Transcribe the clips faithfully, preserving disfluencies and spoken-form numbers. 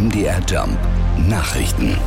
M D R Jump Nachrichten.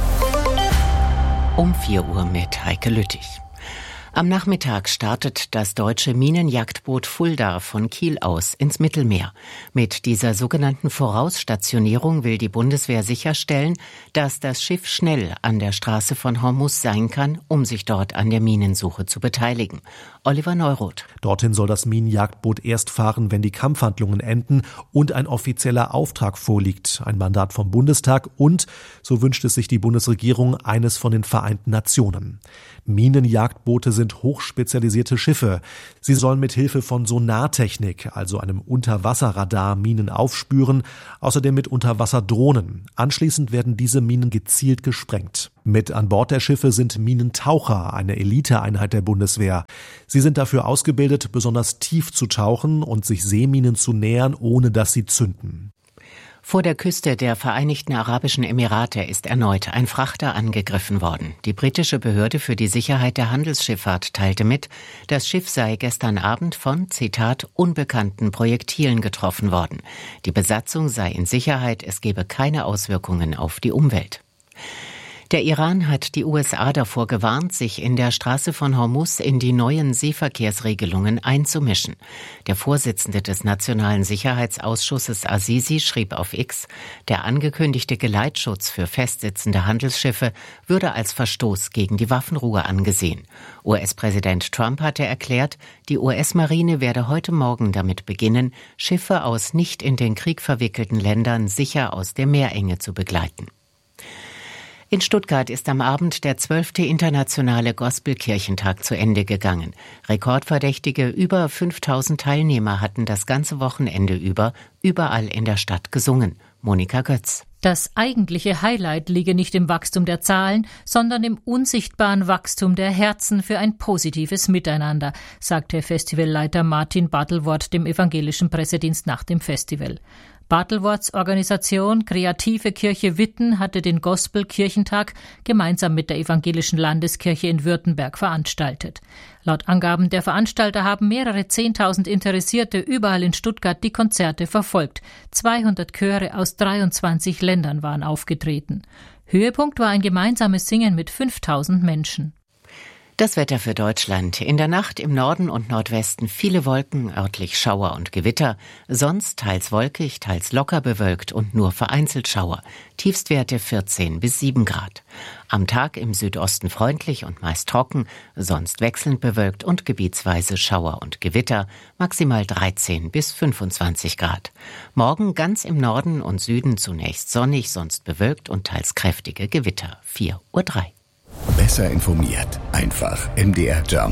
Um vier Uhr mit Heike Lüttich. Am Nachmittag startet das deutsche Minenjagdboot Fulda von Kiel aus ins Mittelmeer. Mit dieser sogenannten Vorausstationierung will die Bundeswehr sicherstellen, dass das Schiff schnell an der Straße von Hormuz sein kann, um sich dort an der Minensuche zu beteiligen. Oliver Neuroth. Dorthin soll das Minenjagdboot erst fahren, wenn die Kampfhandlungen enden und ein offizieller Auftrag vorliegt, ein Mandat vom Bundestag und, so wünscht es sich die Bundesregierung, eines von den Vereinten Nationen. Minenjagdboote sind hochspezialisierte Schiffe. Sie sollen mit Hilfe von Sonartechnik, also einem Unterwasserradar, Minen aufspüren, außerdem mit Unterwasserdrohnen. Anschließend werden diese Minen gezielt gesprengt. Mit an Bord der Schiffe sind Minentaucher, eine Eliteeinheit der Bundeswehr. Sie sind dafür ausgebildet, besonders tief zu tauchen und sich Seeminen zu nähern, ohne dass sie zünden. Vor der Küste der Vereinigten Arabischen Emirate ist erneut ein Frachter angegriffen worden. Die britische Behörde für die Sicherheit der Handelsschifffahrt teilte mit, das Schiff sei gestern Abend von, Zitat, unbekannten Projektilen getroffen worden. Die Besatzung sei in Sicherheit, es gebe keine Auswirkungen auf die Umwelt. Der Iran hat die U S A davor gewarnt, sich in der Straße von Hormuz in die neuen Seeverkehrsregelungen einzumischen. Der Vorsitzende des Nationalen Sicherheitsausschusses Azizi schrieb auf X, der angekündigte Geleitschutz für festsitzende Handelsschiffe würde als Verstoß gegen die Waffenruhe angesehen. U S-Präsident Trump hatte erklärt, die U S-Marine werde heute Morgen damit beginnen, Schiffe aus nicht in den Krieg verwickelten Ländern sicher aus der Meerenge zu begleiten. In Stuttgart ist am Abend der zwölfte internationale Gospelkirchentag zu Ende gegangen. Rekordverdächtige über fünftausend Teilnehmer hatten das ganze Wochenende über überall in der Stadt gesungen. Monika Götz. Das eigentliche Highlight liege nicht im Wachstum der Zahlen, sondern im unsichtbaren Wachstum der Herzen für ein positives Miteinander, sagte Festivalleiter Martin Bartelwort dem evangelischen Pressedienst nach dem Festival. Bartelworts Organisation Kreative Kirche Witten hatte den Gospel-Kirchentag gemeinsam mit der Evangelischen Landeskirche in Württemberg veranstaltet. Laut Angaben der Veranstalter haben mehrere Zehntausend Interessierte überall in Stuttgart die Konzerte verfolgt. zweihundert Chöre aus dreiundzwanzig Ländern waren aufgetreten. Höhepunkt war ein gemeinsames Singen mit fünftausend Menschen. Das Wetter für Deutschland. In der Nacht im Norden und Nordwesten viele Wolken, örtlich Schauer und Gewitter. Sonst teils wolkig, teils locker bewölkt und nur vereinzelt Schauer. Tiefstwerte vierzehn bis sieben Grad. Am Tag im Südosten freundlich und meist trocken, sonst wechselnd bewölkt und gebietsweise Schauer und Gewitter. Maximal dreizehn bis fünfundzwanzig Grad. Morgen ganz im Norden und Süden zunächst sonnig, sonst bewölkt und teils kräftige Gewitter. vier Uhr drei. Besser informiert. Einfach M D R Jump.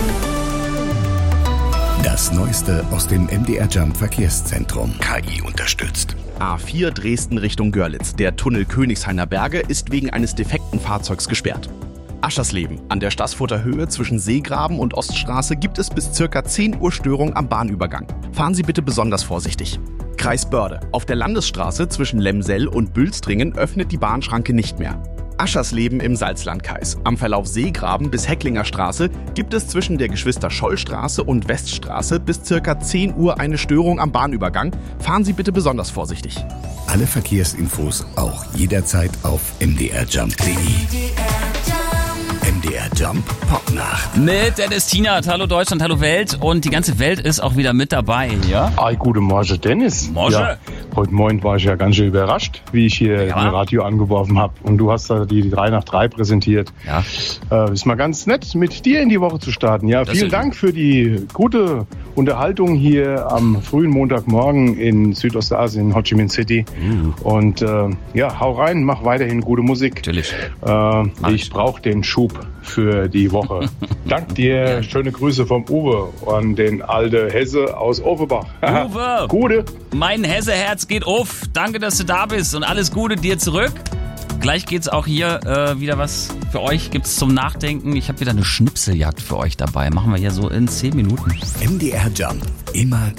Das Neueste aus dem M D R Jump Verkehrszentrum. K I unterstützt. A vier Dresden Richtung Görlitz. Der Tunnel Königshainer Berge ist wegen eines defekten Fahrzeugs gesperrt. Aschersleben. An der Staßfurter Höhe zwischen Seegraben und Oststraße gibt es bis circa zehn Uhr Störung am Bahnübergang. Fahren Sie bitte besonders vorsichtig. Kreis Börde. Auf der Landesstraße zwischen Lemsell und Bülstringen öffnet die Bahnschranke nicht mehr. Aschersleben im Salzlandkreis. Am Verlauf Seegraben bis Hecklinger Straße gibt es zwischen der Geschwister-Scholl-Straße und Weststraße bis circa zehn Uhr eine Störung am Bahnübergang. Fahren Sie bitte besonders vorsichtig. Alle Verkehrsinfos auch jederzeit auf m d r jump punkt d e. M D R Jump Popnacht. Mit Dennis Tienert. Hallo Deutschland, hallo Welt. Und die ganze Welt ist auch wieder mit dabei, ja? Hi, guten Morgen, Dennis. Morgen. Ja, heute Morgen war ich ja ganz schön überrascht, wie ich hier ja. im Radio angeworfen habe. Und du hast da die drei nach drei präsentiert. Ja. Äh, ist mal ganz nett, mit dir in die Woche zu starten. Ja, das vielen Dank für die gute Unterhaltung hier am frühen Montagmorgen in Südostasien, Ho Chi Minh City. Mhm. Und äh, ja, hau rein, mach weiterhin gute Musik. Natürlich. Äh, ich brauche den Schub für die Woche. Dank dir, schöne Grüße vom Uwe an den alte Hesse aus Offenbach. Uwe! Gute! Mein Hesseherz geht auf. Danke, dass du da bist und alles Gute dir zurück. Gleich geht's auch hier äh, wieder was für euch, gibt's zum Nachdenken. Ich habe wieder eine Schnipseljagd für euch dabei. Machen wir hier so in zehn Minuten. M D R Jump. Immer